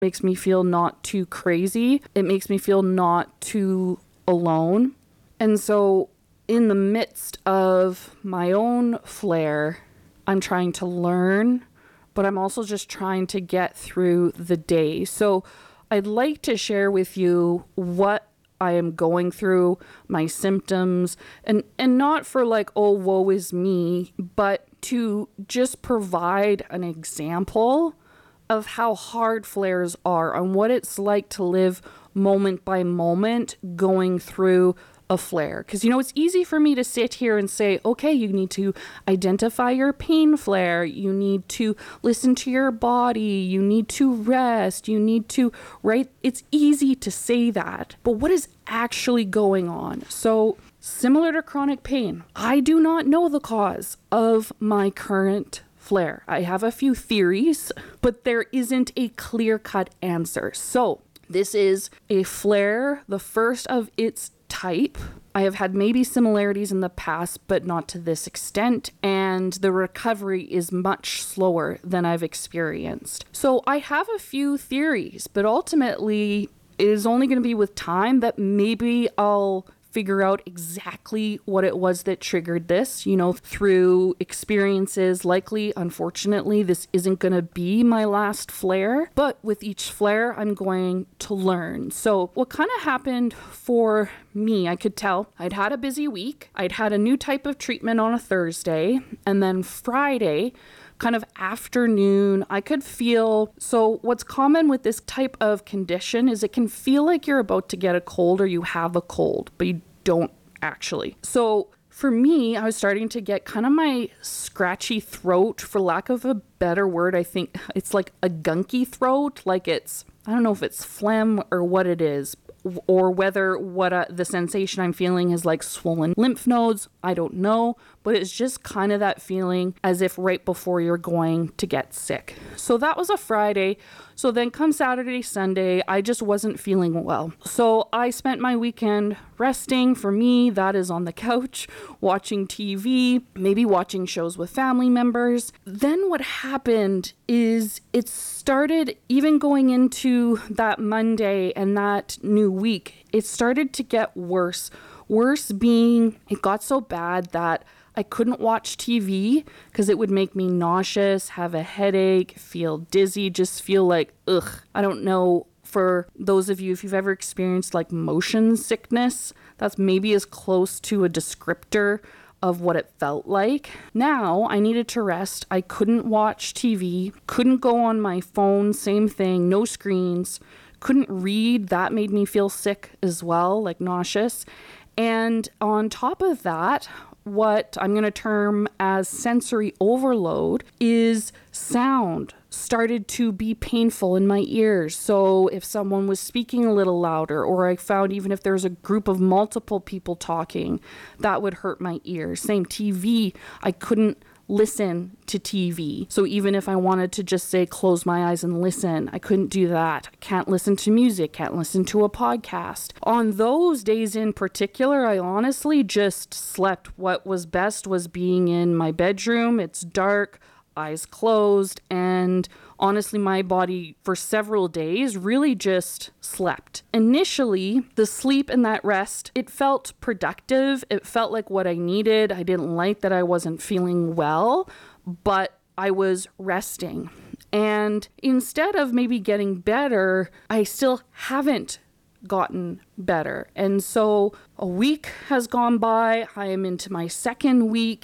makes me feel not too crazy. It makes me feel not too alone. And so in the midst of my own flare, I'm trying to learn, but I'm also just trying to get through the day. So I'd like to share with you what I am going through, my symptoms, and not for like, oh, woe is me, but to just provide an example of how hard flares are and what it's like to live moment by moment going through a flare. Because, it's easy for me to sit here and say, okay, you need to identify your pain flare. You need to listen to your body. You need to rest. You need to, right? It's easy to say that. But what is actually going on? So similar to chronic pain, I do not know the cause of my current flare. I have a few theories, but there isn't a clear-cut answer. So this is a flare, the first of its type. I have had maybe similarities in the past, but not to this extent, and the recovery is much slower than I've experienced. So I have a few theories, but ultimately it is only going to be with time that maybe I'll figure out exactly what it was that triggered this, through experiences. Likely, unfortunately, this isn't going to be my last flare, but with each flare, I'm going to learn. So what kind of happened for me, I could tell I'd had a busy week. I'd had a new type of treatment on a Thursday, and then Friday, kind of afternoon, I could feel, so what's common with this type of condition is it can feel like you're about to get a cold or you have a cold, but you don't actually. So for me, I was starting to get kind of my scratchy throat, for lack of a better word. I think it's like a gunky throat, like it's, I don't know if it's phlegm or what it is, or whether the sensation I'm feeling is like swollen lymph nodes. I don't know, but it's just kind of that feeling as if right before you're going to get sick. So that was a Friday. So then come Saturday, Sunday, I just wasn't feeling well. So I spent my weekend resting. For me, that is on the couch, watching TV, maybe watching shows with family members. Then what happened is it started, even going into that Monday and that new week, it started to get worse. Worse being, it got so bad that I couldn't watch TV because it would make me nauseous, have a headache, feel dizzy, just feel like, ugh. I don't know, for those of you, if you've ever experienced like motion sickness, that's maybe as close to a descriptor of what it felt like. Now I needed to rest. I couldn't watch TV, couldn't go on my phone, same thing, no screens, couldn't read. That made me feel sick as well, like nauseous. And on top of that, what I'm going to term as sensory overload is sound started to be painful in my ears. So if someone was speaking a little louder, or I found even if there's a group of multiple people talking, that would hurt my ears. Same TV, I couldn't listen to TV. So even if I wanted to just say, close my eyes and listen, I couldn't do that. I can't listen to music, can't listen to a podcast. On those days in particular, I honestly just slept. What was best was being in my bedroom. It's dark, eyes closed, and honestly, my body for several days really just slept. Initially, the sleep and that rest, it felt productive. It felt like what I needed. I didn't like that I wasn't feeling well, but I was resting. And instead of maybe getting better, I still haven't gotten better. And so a week has gone by. I am into my second week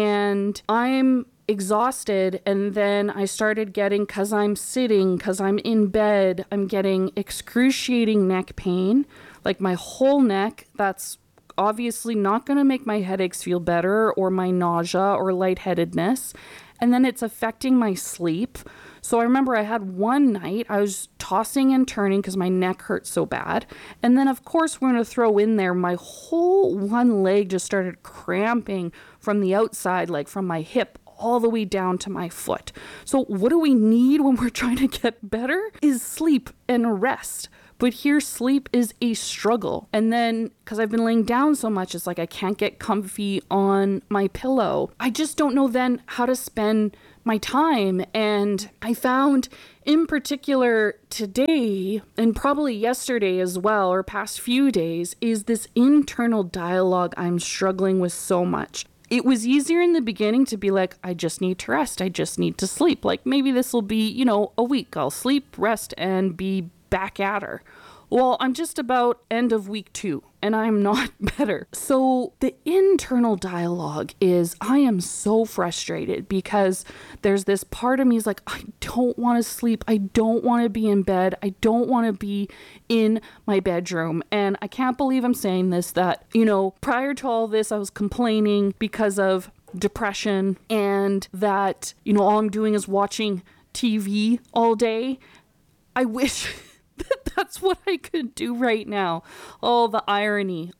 and I'm exhausted, and then I started getting, because I'm sitting, because I'm in bed, I'm getting excruciating neck pain, like my whole neck. That's obviously not going to make my headaches feel better or my nausea or lightheadedness. And then it's affecting my sleep. So I remember I had one night I was tossing and turning because my neck hurt so bad. And then of course we're going to throw in there, my whole one leg just started cramping from the outside, like from my hip all the way down to my foot. So what do we need when we're trying to get better is sleep and rest. But here, sleep is a struggle. And then, because I've been laying down so much, it's like I can't get comfy on my pillow. I just don't know then how to spend my time. And I found in particular today, and probably yesterday as well, or past few days, is this internal dialogue I'm struggling with so much. It was easier in the beginning to be like, I just need to rest. I just need to sleep. Like maybe this will be, a week. I'll sleep, rest, and be back at her. Well, I'm just about end of week 2 and I'm not better. So the internal dialogue is I am so frustrated because there's this part of me is like, I don't want to sleep. I don't want to be in bed. I don't want to be in my bedroom. And I can't believe I'm saying this, that, prior to all this, I was complaining because of depression and that, all I'm doing is watching TV all day. I wish that's what I could do right now. Oh, the irony.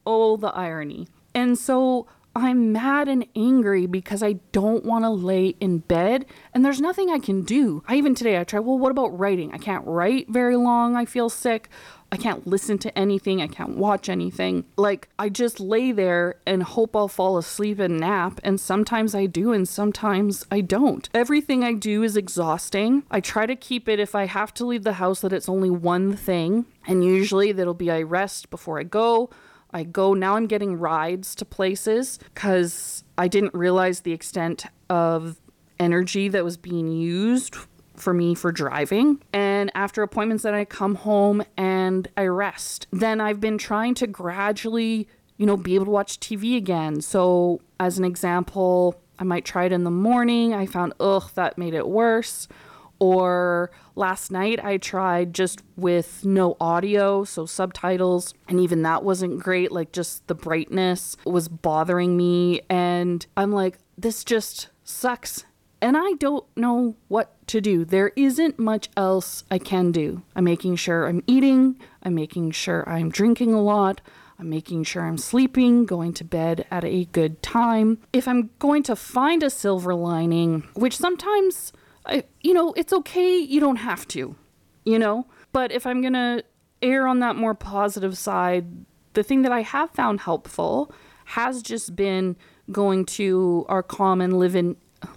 And so I'm mad and angry because I don't want to lay in bed and there's nothing I can do. I tried, well, what about writing? I can't write very long. I feel sick. I can't listen to anything. I can't watch anything. Like, I just lay there and hope I'll fall asleep and nap. And sometimes I do and sometimes I don't. Everything I do is exhausting. I try to keep it, if I have to leave the house, that it's only one thing. And usually that'll be I rest before I go. Now I'm getting rides to places because I didn't realize the extent of energy that was being used for me for driving. And after appointments, then I come home and I rest. Then I've been trying to gradually, be able to watch TV again. So as an example, I might try it in the morning. I found, that made it worse. Or last night I tried just with no audio, so subtitles, and even that wasn't great. Like just the brightness was bothering me. And I'm like, this just sucks. And I don't know what to do. There isn't much else I can do. I'm making sure I'm eating. I'm making sure I'm drinking a lot. I'm making sure I'm sleeping, going to bed at a good time. If I'm going to find a silver lining, which sometimes, it's okay. You don't have to, But if I'm going to err on that more positive side, the thing that I have found helpful has just been going to our common living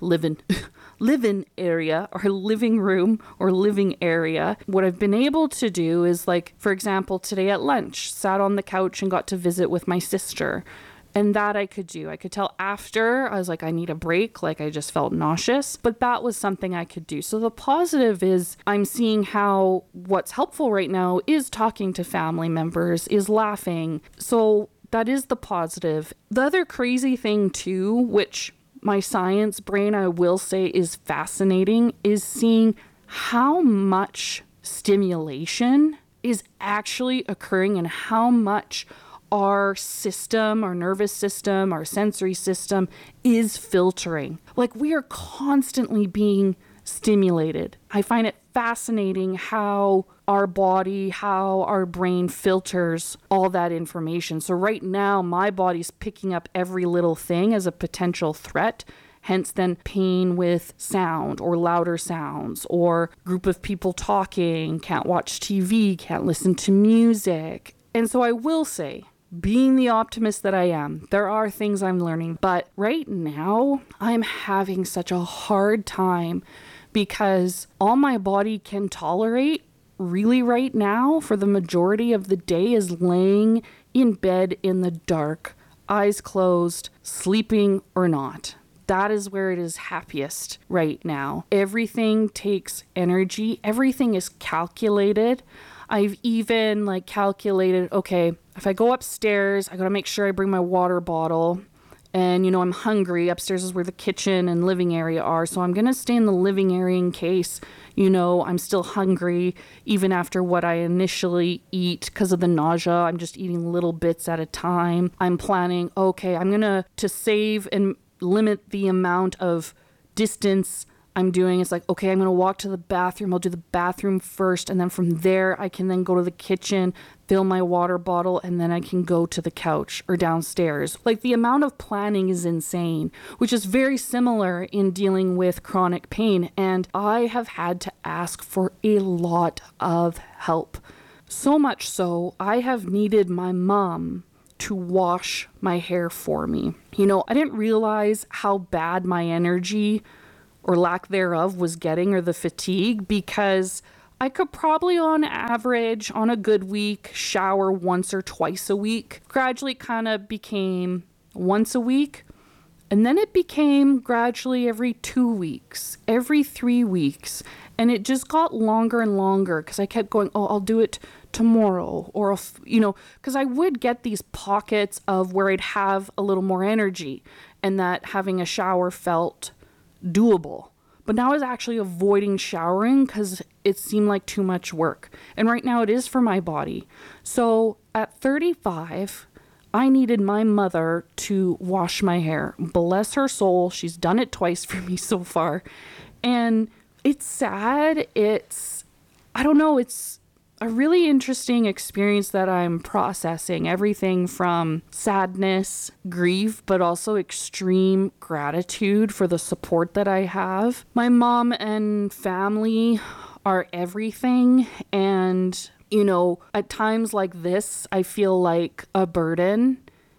area, or living room or living area. What I've been able to do is, like, for example, today at lunch, sat on the couch and got to visit with my sister. And that I could do. I could tell after, I was like, I need a break. Like, I just felt nauseous. But that was something I could do. So the positive is I'm seeing how what's helpful right now is talking to family members, is laughing. So that is the positive. The other crazy thing too, which my science brain, I will say, is fascinating, is seeing how much stimulation is actually occurring and how much our system, our nervous system, our sensory system is filtering. Like, we are constantly being stimulated. I find it fascinating how our body, how our brain filters all that information. So right now, my body's picking up every little thing as a potential threat. Hence then pain with sound or louder sounds or group of people talking, can't watch TV, can't listen to music. And so I will say, being the optimist that I am, there are things I'm learning. But right now, I'm having such a hard time because all my body can tolerate really right now for the majority of the day is laying in bed in the dark, eyes closed, sleeping or not. That is where it is happiest right now. Everything takes energy. Everything is calculated. I've even calculated, okay, if I go upstairs, I got to make sure I bring my water bottle. And, I'm hungry. Upstairs is where the kitchen and living area are. So I'm going to stay in the living area in case, I'm still hungry, even after what I initially eat because of the nausea. I'm just eating little bits at a time. I'm planning, okay, I'm going to save and limit the amount of distance I'm doing. It's like, okay, I'm going to walk to the bathroom. I'll do the bathroom first. And then from there, I can then go to the kitchen, fill my water bottle, and then I can go to the couch or downstairs. Like, the amount of planning is insane, which is very similar in dealing with chronic pain. And I have had to ask for a lot of help. So much so, I have needed my mom to wash my hair for me. I didn't realize how bad my energy or lack thereof was getting, or the fatigue, because I could probably on average on a good week shower once or twice a week. Gradually kind of became once a week. And then it became gradually every 2 weeks, every 3 weeks. And it just got longer and longer because I kept going, oh, I'll do it tomorrow. Or, because I would get these pockets of where I'd have a little more energy and that having a shower felt doable. But now I was actually avoiding showering because it seemed like too much work. And right now it is for my body. So at 35, I needed my mother to wash my hair. Bless her soul. She's done it twice for me so far. And it's sad. I don't know, it's a really interesting experience that I'm processing. Everything from sadness, grief, but also extreme gratitude for the support that I have. My mom and family are everything. And, at times like this, I feel like a burden.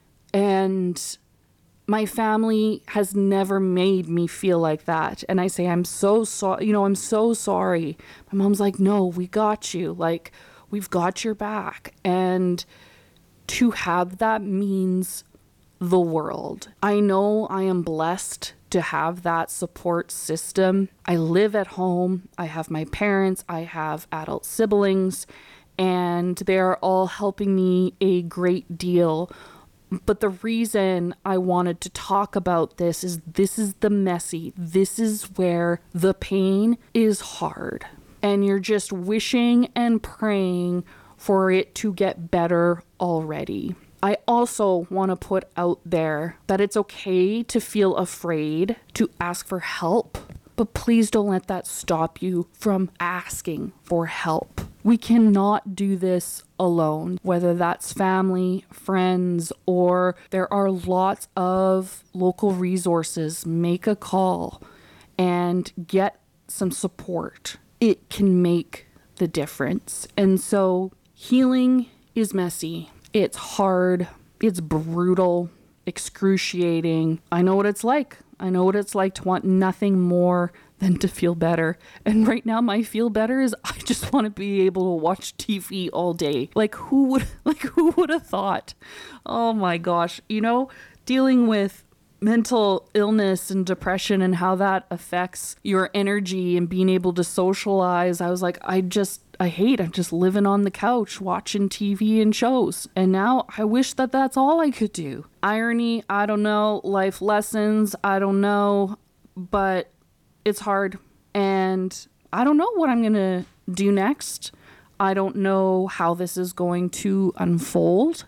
And my family has never made me feel like that. And I say, I'm so sorry, I'm so sorry. My mom's like, no, we got you. Like, we've got your back. And to have that means the world. I know I am blessed to have that support system. I live at home. I have my parents. I have adult siblings, and they're all helping me a great deal. But the reason I wanted to talk about this is the messy. This is where the pain is hard. And you're just wishing and praying for it to get better already. I also want to put out there that it's okay to feel afraid to ask for help. But please don't let that stop you from asking for help. We cannot do this alone, whether that's family, friends, or there are lots of local resources. Make a call and get some support. It can make the difference. And so healing is messy. It's hard. It's brutal, excruciating. I know what it's like. I know what it's like to want nothing more than to feel better. And right now my feel better is I just want to be able to watch TV all day. Who would have thought? Oh my gosh. Dealing with mental illness and depression and how that affects your energy and being able to socialize. I was like, I'm just living on the couch watching TV and shows. And now I wish that that's all I could do. Irony, I don't know. Life lessons, I don't know. But it's hard. And I don't know what I'm going to do next. I don't know how this is going to unfold.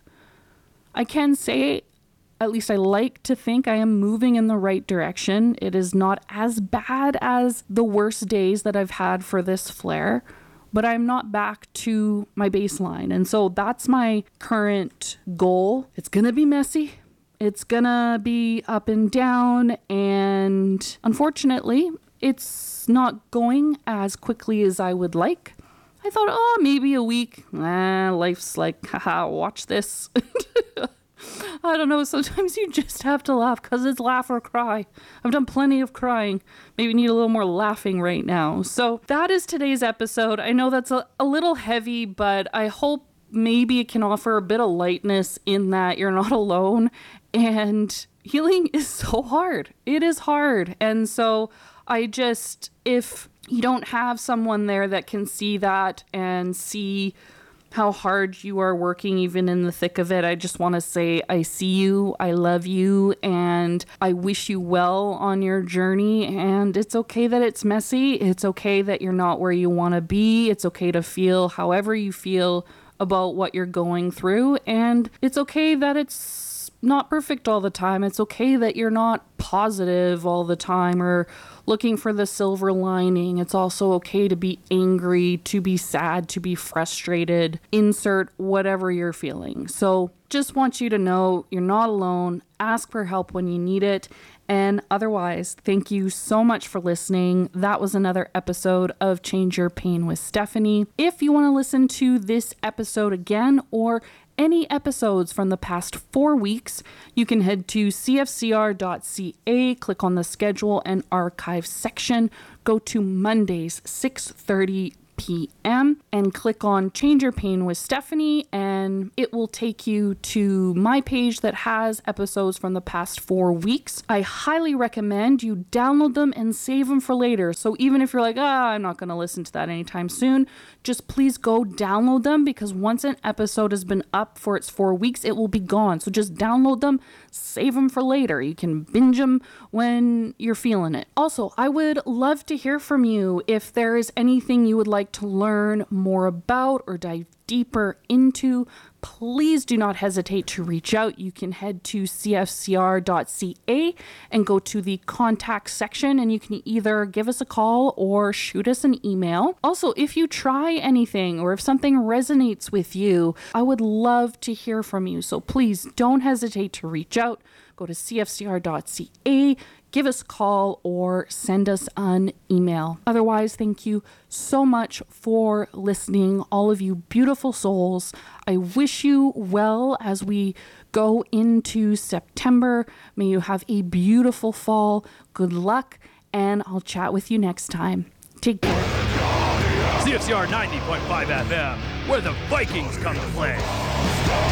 I can say, at least I like to think I am moving in the right direction. It is not as bad as the worst days that I've had for this flare, but I'm not back to my baseline. And so that's my current goal. It's going to be messy. It's going to be up and down. And unfortunately, it's not going as quickly as I would like. I thought, maybe a week. Life's like, haha, watch this. I don't know. Sometimes you just have to laugh because it's laugh or cry. I've done plenty of crying. Maybe need a little more laughing right now. So that is today's episode. I know that's a little heavy, but I hope maybe it can offer a bit of lightness in that you're not alone. And healing is so hard. It is hard. And so if you don't have someone there that can see that and see how hard you are working even in the thick of it, I just want to say I see you, I love you, and I wish you well on your journey. And it's okay that it's messy. It's okay that you're not where you want to be. It's okay to feel however you feel about what you're going through. And it's okay that it's not perfect all the time. It's okay that you're not positive all the time or looking for the silver lining. It's also okay to be angry, to be sad, to be frustrated. Insert whatever you're feeling. So just want you to know you're not alone. Ask for help when you need it. And otherwise, thank you so much for listening. That was another episode of Change Your Pain with Stephanie. If you want to listen to this episode again or any episodes from the past 4 weeks, you can head to cfcr.ca, click on the schedule and archive section, go to Mondays, 6:30 p.m. and click on Change Your Pain with Stephanie, and it will take you to my page that has episodes from the past 4 weeks. I highly recommend you download them and save them for later. So even if you're like, I'm not going to listen to that anytime soon, just please go download them, because once an episode has been up for its 4 weeks, it will be gone. So just download them, save them for later. You can binge them when you're feeling it. Also, I would love to hear from you if there is anything you would like to learn more about or dive deeper into. Please do not hesitate to reach out. You can head to cfcr.ca and go to the contact section, and you can either give us a call or shoot us an email. Also, if you try anything or if something resonates with you, I would love to hear from you. So please don't hesitate to reach out. Go to cfcr.ca, give us a call, or send us an email. Otherwise, thank you so much for listening, all of you beautiful souls. I wish you well as we go into September. May you have a beautiful fall. Good luck, and I'll chat with you next time. Take care. CFCR 90.5 FM, where the Vikings come to play.